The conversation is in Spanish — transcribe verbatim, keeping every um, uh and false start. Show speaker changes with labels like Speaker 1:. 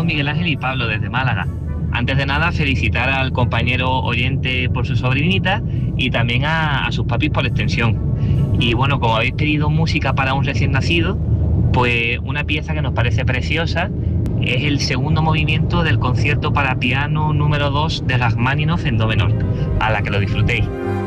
Speaker 1: Somos Miguel Ángel y Pablo desde Málaga. Antes de nada, felicitar al compañero oyente por su sobrinita y también a, a sus papis por extensión. Y bueno, como habéis pedido música para un recién nacido, pues una pieza que nos parece preciosa es el segundo movimiento del concierto para piano número dos de Rajmáninov en do menor. A la que lo disfrutéis.